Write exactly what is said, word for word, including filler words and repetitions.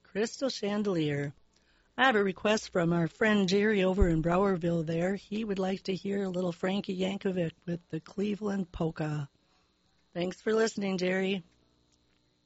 Crystal Chandelier. I have a request from our friend Jerry over in Browerville there. He would like to hear a little Frankie Yankovic with the Cleveland Polka. Thanks for listening, Jerry.